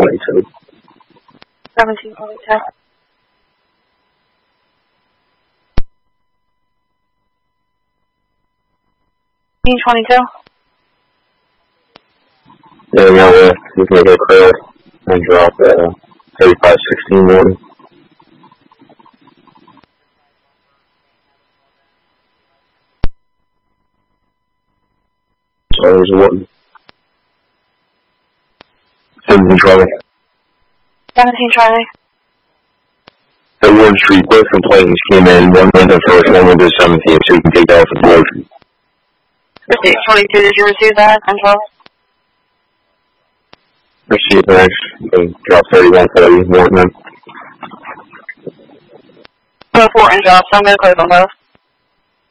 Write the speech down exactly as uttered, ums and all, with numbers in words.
twenty-two. seventeen twenty-two. seventeen twenty-two. There we go, we can get clear and drop uh, thirty-five sixteen morning. So there's a one. seventeen Charlie. seventeen Charlie. At Warden Street, both complainants came in, one went to first, one went to seventeenth, so you can take that off the board. Received twenty-two, did you receive that? And twelve? Received the next, drop thirty-one thirty, Morton. Both Wharton drops, so I'm going to close on both.